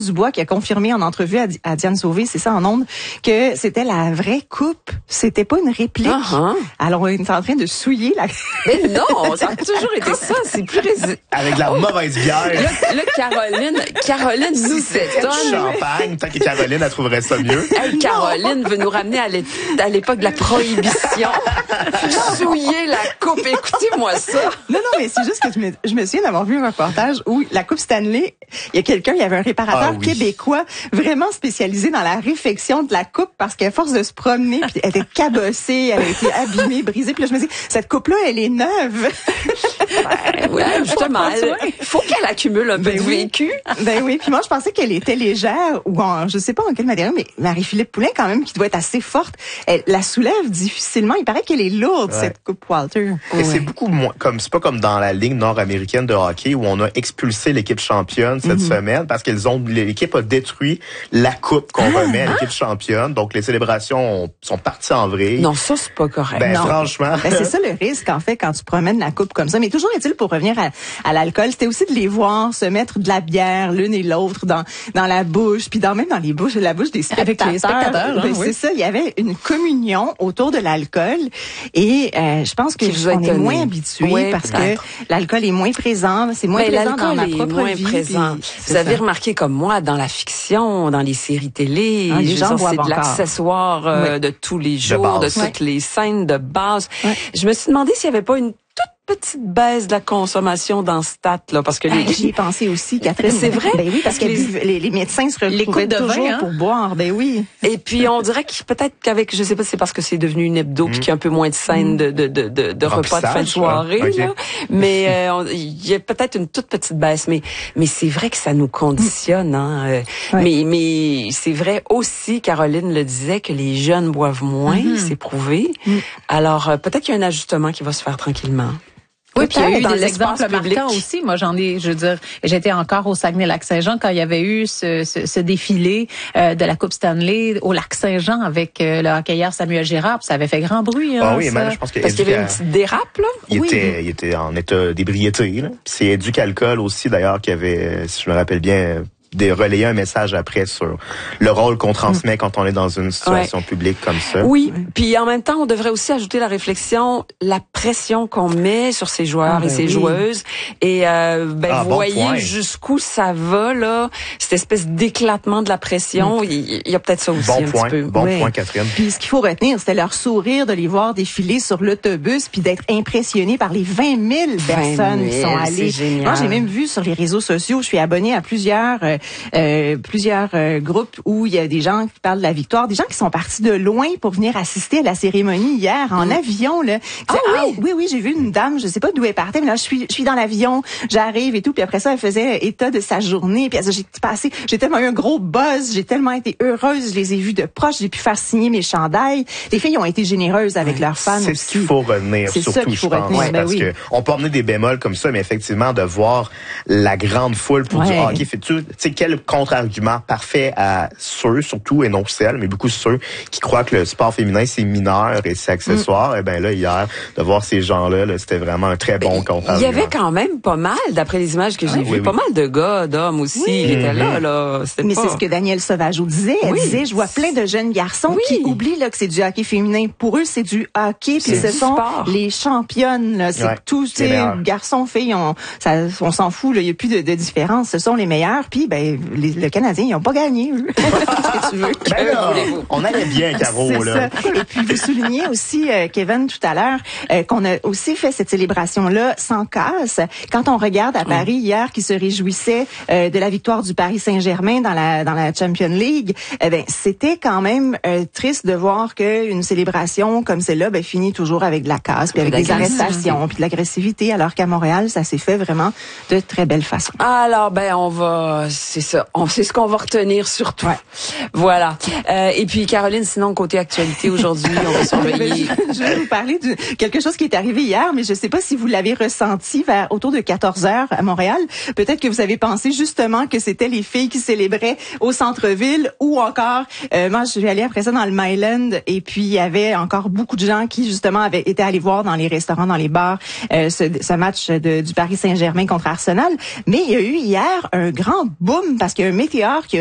Dubois qui a confirmé en entrevue à Diane Sauvé, c'est ça en ondes, que c'était la vraie coupe. C'était pas une réplique. Alors, on est en train de souiller la... Mais non, ça a toujours été ça. C'est plus avec la mauvaise bière. Là, Caroline nous s'étonne. Champagne, tant que Caroline, elle trouverait ça mieux. Hey, Caroline veut nous ramener à l'époque de la prohibition. Souiller la coupe. Écoutez-moi ça. Non, mais c'est juste que je me souviens d'avoir vu un reportage où la Coupe Stanley, il y avait un réparateur québécois vraiment spécialisé dans la réfection de la coupe parce qu'à force de se promener, puis elle était cabossée, elle a été abîmée, brisée. Puis là, je me dis, cette coupe-là, elle est neuve. Ouais, justement. Il faut qu'elle accumule un peu de vécu. Ben oui. Puis moi, je pensais qu'elle était légère ou je sais pas en quel matériau, mais Marie-Philippe Poulin, quand même, qui doit être assez forte, elle la soulève difficilement. Il paraît qu'elle est lourde, cette coupe Walter. Et c'est beaucoup moins c'est pas comme dans la Ligue nord-américaine de hockey où on a expulsé l'équipe championne cette semaine parce l'équipe a détruit la coupe qu'on remet à l'équipe championne. Donc, les célébrations sont parties en vrille. Non, ça, c'est pas correct. Ben, franchement. Ben, c'est ça le risque, en fait, quand tu promènes la coupe comme ça. Mais toujours est-il, pour revenir à l'alcool, c'était aussi de les voir se mettre de la bière l'une et l'autre dans la bouche, puis même dans la bouche des spectateurs. Avec les spectateurs, C'est ça, il y avait une communion autour de l'alcool. Et je pense que on est moins habitué parce que l'alcool est moins présent, c'est moins présent dans ma propre vie. Présent. Vous avez remarqué comme moi, dans la fiction, dans les séries télé, les gens c'est de l'accessoire de tous les jours, de toutes les scènes de base. Je me suis demandé s'il y avait pas une toute petite baisse de la consommation dans ce stat-là, parce que j'y ai pensé aussi, Catherine. C'est vrai? Ben oui, parce que les médecins se retrouvaient toujours pour boire, ben oui. Et puis, on dirait que peut-être qu'avec, je sais pas si c'est parce que c'est devenu une hebdo puis qu'il y a un peu moins de scènes de repas de fin de soirée, là. Mais, il y a peut-être une toute petite baisse, mais c'est vrai que ça nous conditionne, hein. Mais c'est vrai aussi, Caroline le disait, que les jeunes boivent moins, c'est prouvé. Alors, peut-être qu'il y a un ajustement qui va se faire tranquillement. Oui, puis il y a eu des exemples marquants aussi. Moi, j'étais encore au Saguenay-Lac-Saint-Jean quand il y avait eu ce défilé de la Coupe Stanley au Lac-Saint-Jean avec le hockeyeur Samuel Girard. Puis ça avait fait grand bruit. Ah oui, mais je pense parce qu'il y avait une petite dérape, là. Il était en état d'ébriété, là. C'est Éduc Alcool aussi, d'ailleurs, qui avait, si je me rappelle bien, relayer un message après sur le rôle qu'on transmet quand on est dans une situation publique comme ça. Oui, puis en même temps, on devrait aussi ajouter la réflexion, la pression qu'on met sur ces joueurs et ces joueuses. Et vous voyez jusqu'où ça va, là, cette espèce d'éclatement de la pression. Il y a peut-être ça aussi un petit peu. Bon point, Catherine. Puis ce qu'il faut retenir, c'était leur sourire de les voir défiler sur l'autobus puis d'être impressionnés par les 20 000 personnes qui sont allées. Moi, j'ai même vu sur les réseaux sociaux, je suis abonnée à plusieurs groupes où il y a des gens qui parlent de la victoire, des gens qui sont partis de loin pour venir assister à la cérémonie hier en avion, là. Oui, j'ai vu une dame, je sais pas d'où elle partait, mais là, je suis dans l'avion, j'arrive et tout, puis après ça, elle faisait état de sa journée, puis j'ai tellement eu un gros buzz, j'ai tellement été heureuse, je les ai vus de proche, j'ai pu faire signer mes chandails. Les filles ont été généreuses avec leurs fans aussi. C'est ce qu'il faut retenir, surtout, je pense, parce que on peut emmener des bémols comme ça, mais effectivement, de voir la grande foule pour du hockey, tu sais, quel contre-argument parfait à ceux, surtout, et non celles, mais beaucoup ceux qui croient que le sport féminin, c'est mineur et c'est accessoire. Et ben là, hier, de voir ces gens-là, là, c'était vraiment un très bon contre-argument. Il y avait quand même pas mal, d'après les images que j'ai vues, pas mal de gars, d'hommes aussi, qui étaient là. Mais c'est ce que Danielle Sauvageau disait. Elle disait, je vois plein de jeunes garçons qui oublient là que c'est du hockey féminin. Pour eux, c'est du hockey, puis ce sont les championnes. Là. C'est tous ces garçons, filles, on s'en fout. Il n'y a plus de différence. Ce sont les meilleurs. Puis le Canadien, ils n'ont pas gagné. Qu'est-ce que tu veux? On allait bien, Caro. Là. Ça. Et puis, vous soulignez aussi, Kevin, tout à l'heure, qu'on a aussi fait cette célébration-là sans casse. Quand on regarde à Paris hier, qui se réjouissait de la victoire du Paris Saint-Germain dans la Champions League, c'était quand même triste de voir qu'une célébration comme celle-là finit toujours avec de la casse, puis avec des arrestations, puis de l'agressivité, alors qu'à Montréal, ça s'est fait vraiment de très belle façon. Alors, c'est ça. C'est ce qu'on va retenir surtout. Voilà. Et puis, Caroline, sinon, côté actualité aujourd'hui, on va surveiller. Je vais vous parler de quelque chose qui est arrivé hier, mais je ne sais pas si vous l'avez ressenti autour de 14h à Montréal. Peut-être que vous avez pensé justement que c'était les filles qui célébraient au centre-ville ou encore, moi, je suis allée après ça dans le Myland et puis il y avait encore beaucoup de gens qui justement avaient été allés voir dans les restaurants, dans les bars, ce match du Paris Saint-Germain contre Arsenal. Mais il y a eu hier un grand boom boum, parce qu'il y a un météore qui